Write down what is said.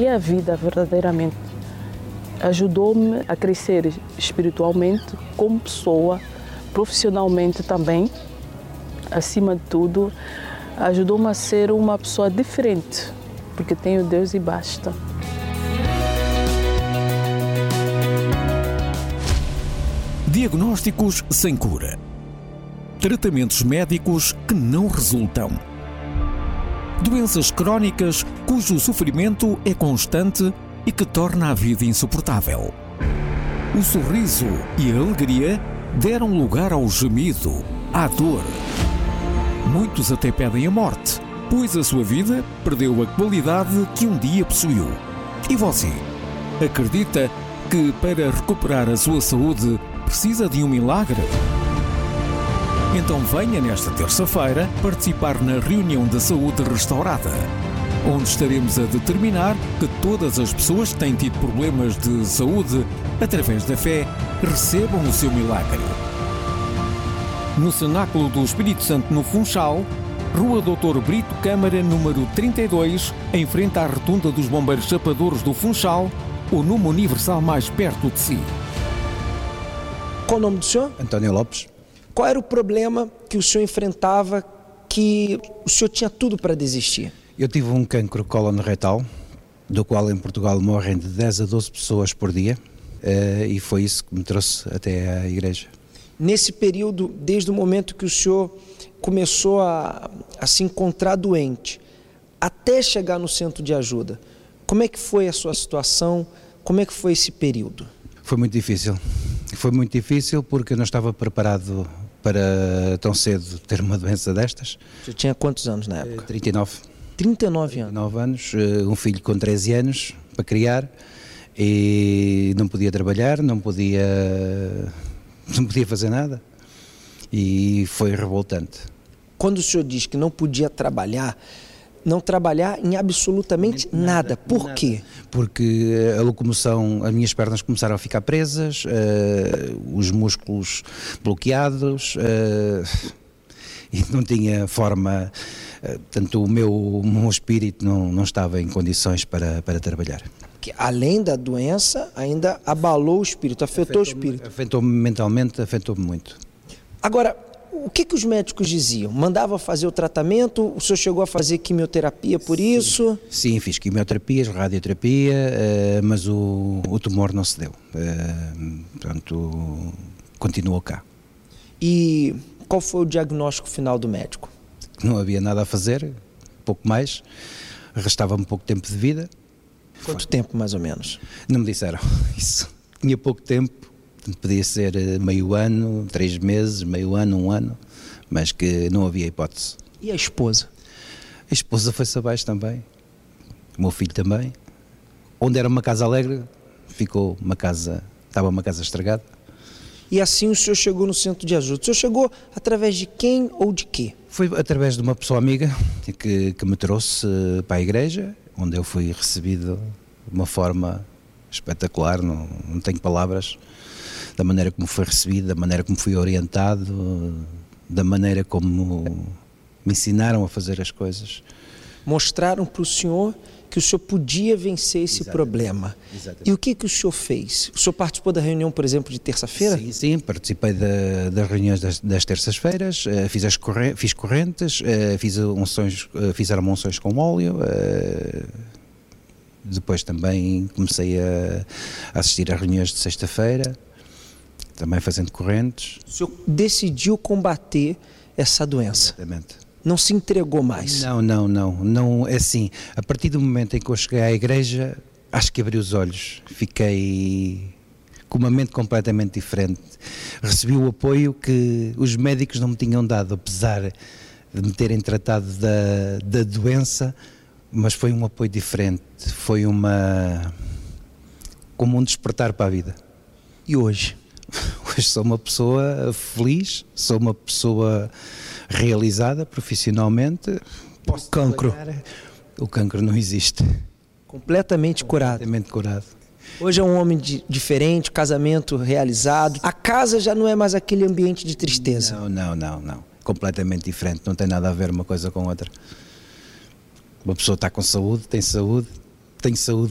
que é a vida verdadeiramente. Ajudou-me a crescer espiritualmente, como pessoa, profissionalmente também. Acima de tudo, ajudou-me a ser uma pessoa diferente, porque tenho Deus e basta. Diagnósticos sem cura. Tratamentos médicos que não resultam. Doenças crónicas cujo sofrimento é constante e que torna a vida insuportável. O sorriso e a alegria deram lugar ao gemido, à dor. Muitos até pedem a morte, pois a sua vida perdeu a qualidade que um dia possuiu. E você? Acredita que para recuperar a sua saúde precisa de um milagre? Então venha nesta terça-feira participar na reunião da saúde restaurada, onde estaremos a determinar que todas as pessoas que têm tido problemas de saúde, através da fé, recebam o seu milagre. No Cenáculo do Espírito Santo, no Funchal, Rua Doutor Brito Câmara, número 32, em frente à Rotunda dos Bombeiros Chapadores do Funchal, o número universal mais perto de si. Qual o nome do senhor? António Lopes. Qual era o problema que o senhor enfrentava, que o senhor tinha tudo para desistir? Eu tive um cancro coloretal, do qual em Portugal morrem de 10 a 12 pessoas por dia, e foi isso que me trouxe até à igreja. Nesse período, desde o momento que o senhor começou a se encontrar doente, até chegar no centro de ajuda, como é que foi a sua situação? Como é que foi esse período? Foi muito difícil. Foi muito difícil porque eu não estava preparado para tão cedo ter uma doença destas. O senhor tinha quantos anos na época? 39. 39 anos? 39 anos, um filho com 13 anos para criar e não podia trabalhar, não podia fazer nada e foi revoltante. Quando o senhor diz que não podia trabalhar, não trabalhar em absolutamente nada. Por quê? Porque a locomoção, as minhas pernas começaram a ficar presas, os músculos bloqueados, e não tinha forma, tanto o meu espírito não estava em condições para trabalhar. Que além da doença, ainda abalou o espírito, afetou o espírito. Afetou-me mentalmente, afetou-me muito. Agora, o que os médicos diziam? Mandavam fazer o tratamento? O senhor chegou a fazer quimioterapia por isso? Sim, fiz quimioterapias, radioterapia, mas o tumor não se deu. Portanto, continuou cá. E qual foi o diagnóstico final do médico? Não havia nada a fazer, pouco mais, restava-me pouco tempo de vida. Quanto tempo, mais ou menos? Não me disseram isso. Tinha pouco tempo, podia ser meio ano, 3 meses, meio ano, 1 ano, mas que não havia hipótese. E a esposa? A esposa foi-se abaixo também, o meu filho também. Onde era uma casa alegre, estava uma casa estragada. E assim o senhor chegou no centro de ajuda. O senhor chegou através de quem ou de quê? Foi através de uma pessoa amiga que me trouxe para a igreja, onde eu fui recebido de uma forma espetacular, não tenho palavras, da maneira como foi recebido, da maneira como fui orientado, da maneira como me ensinaram a fazer as coisas. Mostraram para o senhor que o senhor podia vencer esse problema. Exatamente. E o que o senhor fez? O senhor participou da reunião, por exemplo, de terça-feira? Sim, participei das reuniões das terças-feiras, fiz correntes, fizeram unções com óleo, depois também comecei a assistir a reuniões de sexta-feira, também fazendo correntes. O senhor decidiu combater essa doença? Exatamente. Não se entregou mais? Não, é assim, a partir do momento em que eu cheguei à igreja, acho que abri os olhos, fiquei com uma mente completamente diferente, recebi o apoio que os médicos não me tinham dado, apesar de me terem tratado da doença, mas foi um apoio diferente, foi como um despertar para a vida. E hoje? Hoje sou uma pessoa feliz, sou uma pessoa realizada profissionalmente. O cancro? O cancro não existe. Completamente curado? Completamente curado. Hoje é um homem diferente, casamento realizado. A casa já não é mais aquele ambiente de tristeza? Não. Completamente diferente, não tem nada a ver uma coisa com outra. Uma pessoa está com saúde, tem saúde